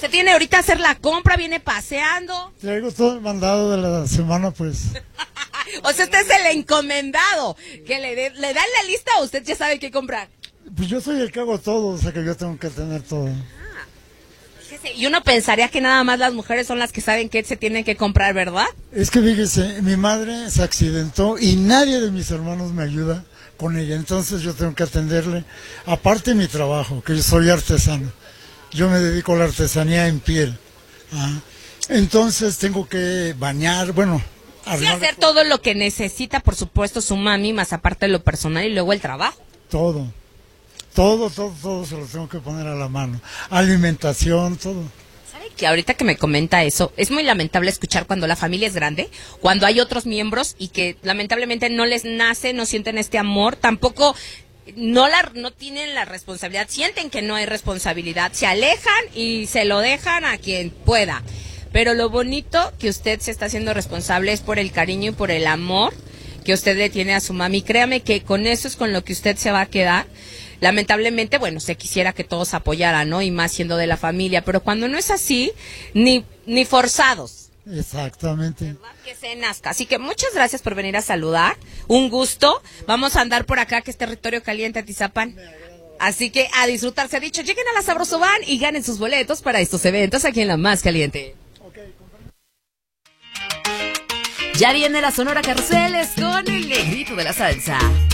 ¿Usted tiene ahorita hacer la compra, viene paseando? Traigo todo el mandado de la semana, pues. O sea, usted es el encomendado, que le dan la lista o usted ya sabe qué comprar. Pues yo soy el que hago todo, o sea que yo tengo que tener todo. Fíjese, y uno pensaría que nada más las mujeres son las que saben qué se tienen que comprar, ¿verdad? Es que fíjese, mi madre se accidentó y nadie de mis hermanos me ayuda con ella, entonces yo tengo que atenderle. Aparte mi trabajo, que yo soy artesano, yo me dedico a la artesanía en piel. Entonces tengo que bañar, bueno... Sí, hacer todo lo que necesita, por supuesto, su mami, más aparte de lo personal y luego el trabajo. Todo se lo tengo que poner a la mano. Alimentación, todo. ¿Sabe que ahorita que me comenta eso, es muy lamentable escuchar cuando la familia es grande, cuando hay otros miembros y que lamentablemente no les nace, no sienten este amor, tampoco no tienen la responsabilidad, sienten que no hay responsabilidad, se alejan y se lo dejan a quien pueda. Pero lo bonito que usted se está haciendo responsable es por el cariño y por el amor que usted le tiene a su mami. Créame que con eso es con lo que usted se va a quedar. Lamentablemente, bueno, se quisiera que todos apoyaran, ¿no? Y más siendo de la familia. Pero cuando no es así, ni forzados. Exactamente. ¿Verdad? Que se nazca. Así que muchas gracias por venir a saludar. Un gusto. Vamos a andar por acá, que es territorio caliente, Atizapán. Así que a disfrutar, se ha dicho. Lleguen a la Sabroso Van y ganen sus boletos para estos eventos aquí en La Más Caliente. Ya viene la Sonora Carruseles con el negrito de la salsa.